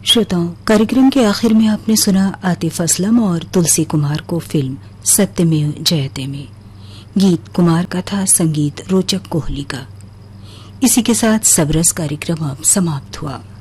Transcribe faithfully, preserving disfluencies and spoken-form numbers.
श्रोताओं, कार्यक्रम के आखिर में आपने सुना आतिफ असलम और तुलसी कुमार को फिल्म सत्यमेव जयते में। गीत कुमार का था, संगीत रोचक कोहली का। इसी के साथ सबरस कार्यक्रम अब समाप्त हुआ।